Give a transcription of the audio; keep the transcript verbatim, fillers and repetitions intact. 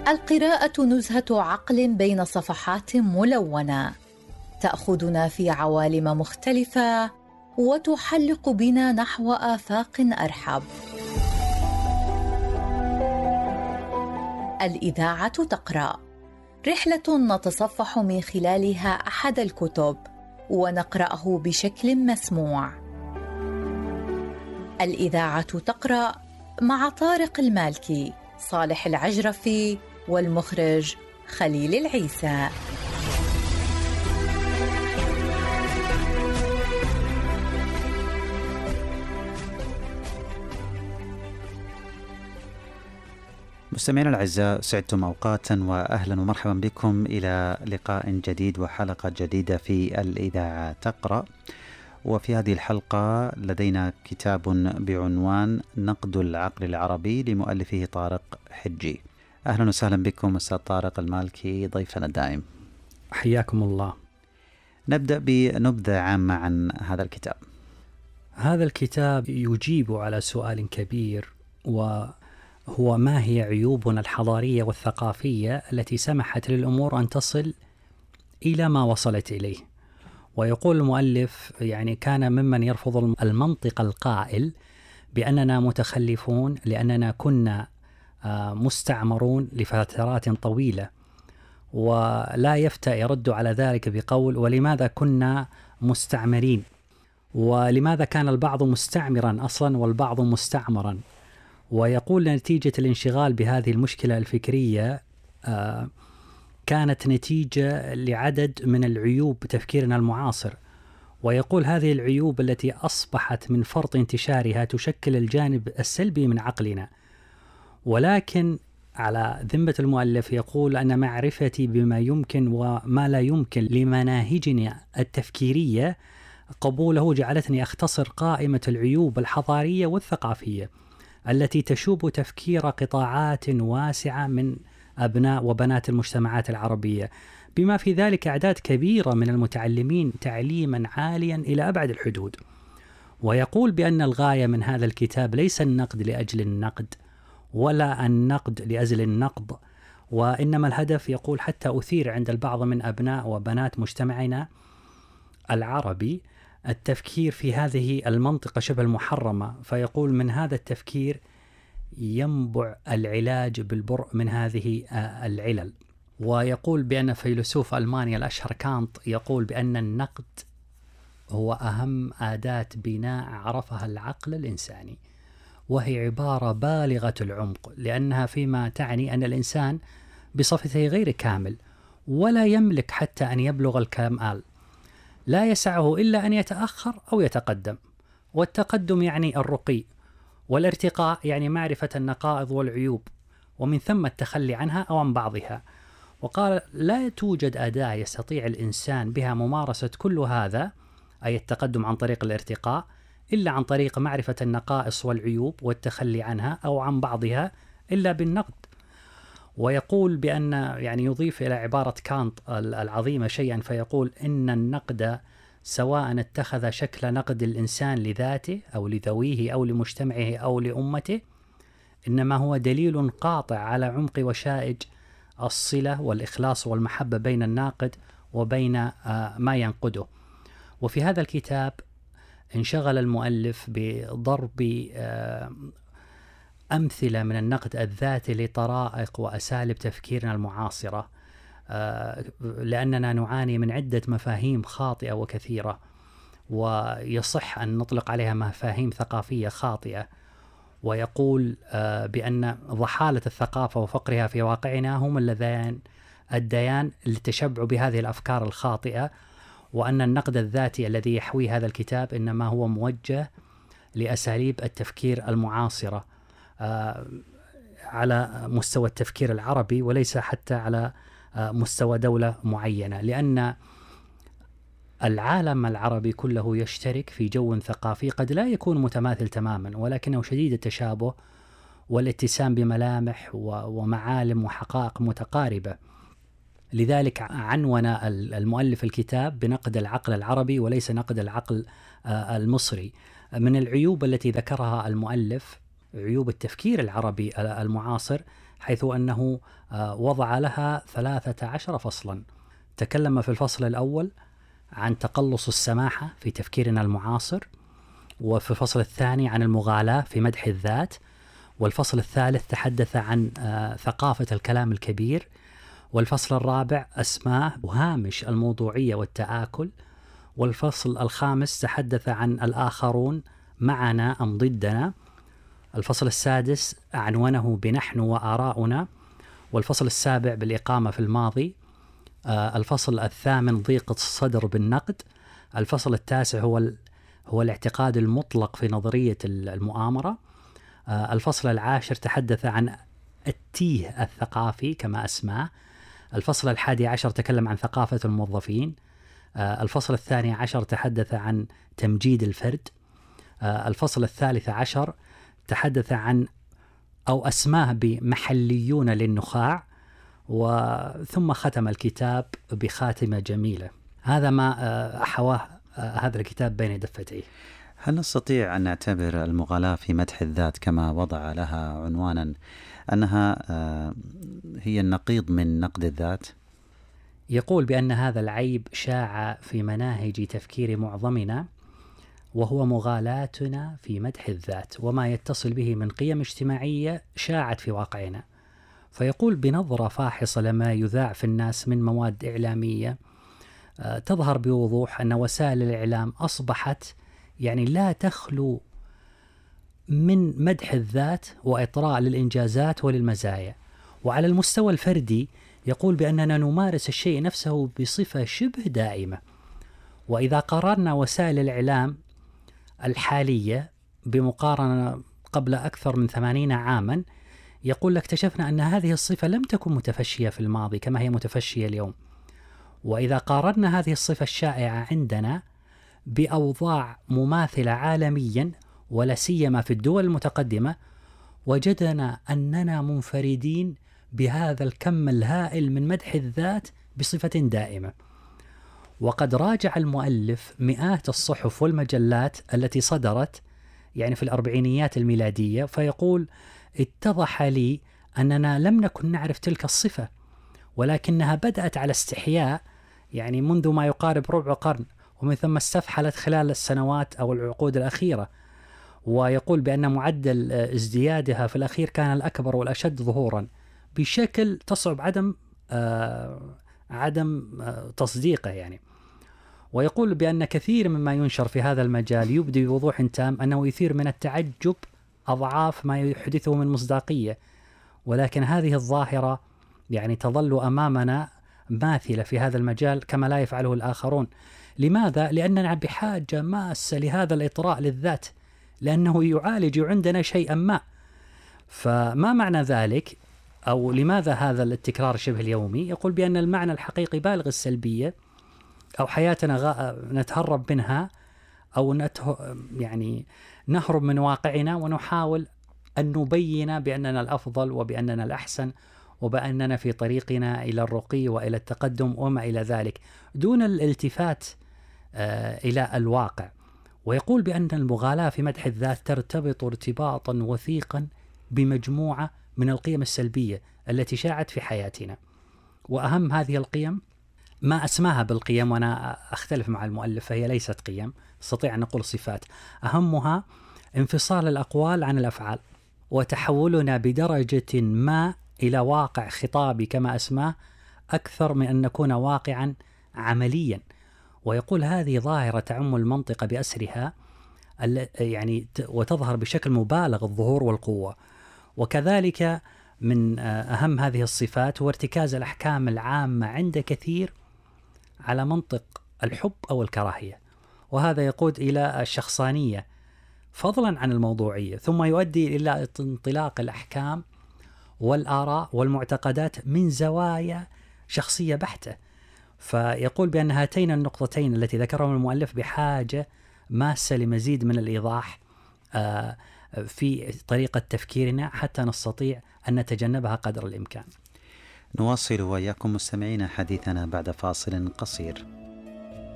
القراءة نزهة عقل بين صفحات ملونة، تأخذنا في عوالم مختلفة وتحلق بنا نحو آفاق أرحب. الإذاعة تقرأ، رحلة نتصفح من خلالها أحد الكتب ونقرأه بشكل مسموع. الإذاعة تقرأ مع طارق المالكي، صالح العجرفي، والمخرج خليل العيسى. مستمعينا الأعزاء، سعدتم أوقاتا وأهلا ومرحبا بكم إلى لقاء جديد وحلقة جديدة في الإذاعة تقرأ. وفي هذه الحلقة لدينا كتاب بعنوان نقد العقل العربي لمؤلفه طارق حجي. أهلا وسهلا بكم أستاذ طارق المالكي ضيفنا الدائم. حياكم الله. نبدأ بنبذة عامة عن هذا الكتاب. هذا الكتاب يجيب على سؤال كبير، وهو ما هي عيوبنا الحضارية والثقافية التي سمحت للأمور أن تصل إلى ما وصلت إليه. ويقول المؤلف يعني كان ممن يرفض المنطق القائل بأننا متخلفون لأننا كنا مستعمرون لفترات طويلة، ولا يفتأ يرد على ذلك بقول ولماذا كنا مستعمرين، ولماذا كان البعض مستعمرا أصلا والبعض مستعمرا. ويقول نتيجة الانشغال بهذه المشكلة الفكرية آه كانت نتيجة لعدد من العيوب تفكيرنا المعاصر. ويقول هذه العيوب التي أصبحت من فرط انتشارها تشكل الجانب السلبي من عقلنا، ولكن على ذمة المؤلف يقول أن معرفتي بما يمكن وما لا يمكن لمناهجنا التفكيرية قبوله جعلتني أختصر قائمة العيوب الحضارية والثقافية التي تشوب تفكير قطاعات واسعة من أبناء وبنات المجتمعات العربية، بما في ذلك أعداد كبيرة من المتعلمين تعليما عاليا إلى أبعد الحدود. ويقول بأن الغاية من هذا الكتاب ليس النقد لأجل النقد ولا النقد لأجل النقد، وإنما الهدف يقول حتى أثير عند البعض من أبناء وبنات مجتمعنا العربي التفكير في هذه المنطقة شبه المحرمة. فيقول من هذا التفكير ينبع العلاج بالبرء من هذه العلل. ويقول بأن فيلسوف ألمانيا الأشهر كانت يقول بأن النقد هو أهم أداة بناء عرفها العقل الإنساني، وهي عبارة بالغة العمق، لأنها فيما تعني أن الإنسان بصفته غير كامل ولا يملك حتى أن يبلغ الكمال، لا يسعه إلا أن يتأخر أو يتقدم. والتقدم يعني الرقي، والارتقاء يعني معرفة النقائض والعيوب، ومن ثم التخلي عنها أو عن بعضها. وقال لا توجد أداة يستطيع الإنسان بها ممارسة كل هذا، أي التقدم عن طريق الارتقاء، إلا عن طريق معرفة النقائص والعيوب والتخلي عنها أو عن بعضها إلا بالنقد. ويقول بأن يعني يضيف إلى عبارة كانت العظيمة شيئا، فيقول إن النقد سواء اتخذ شكل نقد الإنسان لذاته أو لذويه أو لمجتمعه أو لأمته، إنما هو دليل قاطع على عمق وشائج الصلة والإخلاص والمحبة بين الناقد وبين ما ينقده. وفي هذا الكتاب انشغل المؤلف بضرب أمثلة من النقد الذاتي لطرائق وأساليب تفكيرنا المعاصرة، لأننا نعاني من عدة مفاهيم خاطئة وكثيرة، ويصح أن نطلق عليها مفاهيم ثقافية خاطئة. ويقول بأن ضحالة الثقافة وفقرها في واقعنا هم اللذان الديان للتشبع بهذه الأفكار الخاطئة، وأن النقد الذاتي الذي يحوي هذا الكتاب إنما هو موجه لأساليب التفكير المعاصرة على مستوى التفكير العربي، وليس حتى على مستوى دولة معينة، لأن العالم العربي كله يشترك في جو ثقافي قد لا يكون متماثل تماما، ولكنه شديد التشابه والاتسام بملامح ومعالم وحقائق متقاربة. لذلك عنون المؤلف الكتاب بنقد العقل العربي وليس نقد العقل المصري. من العيوب التي ذكرها المؤلف عيوب التفكير العربي المعاصر حيث أنه وضع لها ثلاثة عشر فصلا. تكلم في الفصل الأول عن تقلص السماحة في تفكيرنا المعاصر، وفي الفصل الثاني عن المغالاة في مدح الذات، والفصل الثالث تحدث عن ثقافة الكلام الكبير، والفصل الرابع أسماه هامش الموضوعية والتآكل، والفصل الخامس تحدث عن الآخرون معنا أم ضدنا، الفصل السادس عنوانه بنحن وآراؤنا، والفصل السابع بالإقامة في الماضي، الفصل الثامن ضيق الصدر بالنقد، الفصل التاسع هو هو الاعتقاد المطلق في نظرية المؤامرة، الفصل العاشر تحدث عن التيه الثقافي كما أسماه، الفصل الحادي عشر تكلم عن ثقافة الموظفين، الفصل الثاني عشر تحدث عن تمجيد الفرد، الفصل الثالث عشر تحدث عن أو أسماه بمحليون للنخاع، وثم ختم الكتاب بخاتمة جميلة. هذا ما أحواه هذا الكتاب بين دفتيه. هل نستطيع أن نعتبر المغالاة في مدح الذات كما وضع لها عنوانا أنها هي النقيض من نقد الذات؟ يقول بأن هذا العيب شاع في مناهج تفكير معظمنا، وهو مغالاتنا في مدح الذات وما يتصل به من قيم اجتماعية شاعت في واقعنا. فيقول بنظرة فاحصة لما يذاع في الناس من مواد إعلامية تظهر بوضوح أن وسائل الإعلام أصبحت يعني لا تخلو من مدح الذات وإطراء للإنجازات وللمزايا. وعلى المستوى الفردي يقول بأننا نمارس الشيء نفسه بصفة شبه دائمة. وإذا قارنا وسائل الإعلام الحالية بمقارنة قبل أكثر من ثمانين عاما، يقول اكتشفنا أن هذه الصفة لم تكن متفشية في الماضي كما هي متفشية اليوم. وإذا قارنا هذه الصفة الشائعة عندنا بأوضاع مماثلة عالميا ولا سيما في الدول المتقدمة، وجدنا أننا منفردين بهذا الكم الهائل من مدح الذات بصفة دائمة. وقد راجع المؤلف مئات الصحف والمجلات التي صدرت يعني في الأربعينيات الميلادية، فيقول اتضح لي أننا لم نكن نعرف تلك الصفة، ولكنها بدأت على استحياء يعني منذ ما يقارب ربع قرن، ومن ثم استفحلت خلال السنوات أو العقود الأخيرة. ويقول بأن معدل ازديادها في الأخير كان الأكبر والأشد ظهورا بشكل تصعب عدم آه عدم آه تصديقه يعني. ويقول بأن كثير مما ينشر في هذا المجال يبدي بوضوح تام أنه يثير من التعجب أضعاف ما يحدثه من مصداقية، ولكن هذه الظاهرة يعني تظل أمامنا ماثلة في هذا المجال كما لا يفعله الآخرون. لماذا؟ لأننا بحاجة ماسة لهذا الإطراء للذات، لأنه يعالج عندنا شيئا ما. فما معنى ذلك؟ أو لماذا هذا التكرار شبه اليومي؟ يقول بأن المعنى الحقيقي بالغ السلبية أو حياتنا غ... نتهرب منها أو نته... يعني نهرب من واقعنا ونحاول أن نبين بأننا الأفضل وبأننا الأحسن وبأننا في طريقنا إلى الرقي وإلى التقدم وما إلى ذلك، دون الالتفات آه إلى الواقع. ويقول بأن المغالاة في مدح الذات ترتبط ارتباطا وثيقا بمجموعة من القيم السلبية التي شاعت في حياتنا. وأهم هذه القيم ما أسماها بالقيم، وأنا أختلف مع المؤلف، فهي ليست قيم، نستطيع أن نقول صفات. أهمها انفصال الأقوال عن الأفعال، وتحولنا بدرجة ما إلى واقع خطابي كما أسماه أكثر من أن نكون واقعا عمليا. ويقول هذه ظاهرة تعم المنطقة بأسرها يعني وتظهر بشكل مبالغ الظهور والقوة. وكذلك من أهم هذه الصفات هو ارتكاز الأحكام العامة عند كثير على منطق الحب أو الكراهية، وهذا يقود إلى الشخصانية فضلا عن الموضوعية، ثم يؤدي إلى انطلاق الأحكام والآراء والمعتقدات من زوايا شخصية بحتة. فيقول بأن هاتين النقطتين التي ذكرهم المؤلف بحاجة ماسة لمزيد من الإيضاح في طريقة تفكيرنا حتى نستطيع أن نتجنبها قدر الإمكان. نواصل وإياكم مستمعين حديثنا بعد فاصل قصير.